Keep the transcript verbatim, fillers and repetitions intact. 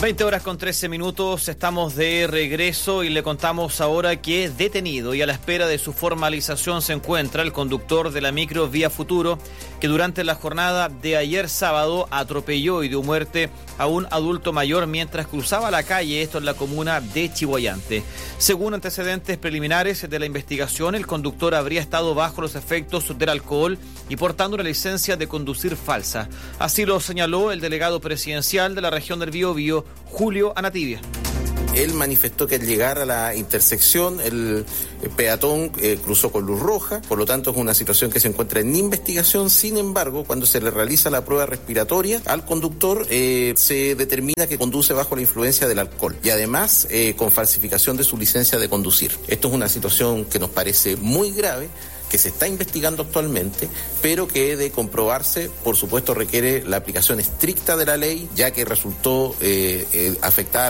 veinte horas con trece minutos, estamos de regreso y le contamos ahora que detenido y a la espera de su formalización se encuentra el conductor de la micro Vía Futuro, que durante la jornada de ayer sábado atropelló y dio muerte a un adulto mayor mientras cruzaba la calle, esto en la comuna de Chilhuayante. Según antecedentes preliminares de la investigación, el conductor habría estado bajo los efectos del alcohol y portando una licencia de conducir falsa. Así lo señaló el delegado presidencial de la región del Biobío, Julio Anativia. Él manifestó que al llegar a la intersección el peatón eh, cruzó con luz roja, por lo tanto es una situación que se encuentra en investigación. Sin embargo, cuando se le realiza la prueba respiratoria al conductor, eh, se determina que conduce bajo la influencia del alcohol y además eh, con falsificación de su licencia de conducir. Esto es una situación que nos parece muy grave, que se está investigando actualmente, pero que de comprobarse, por supuesto, requiere la aplicación estricta de la ley, ya que resultó eh, eh, afectada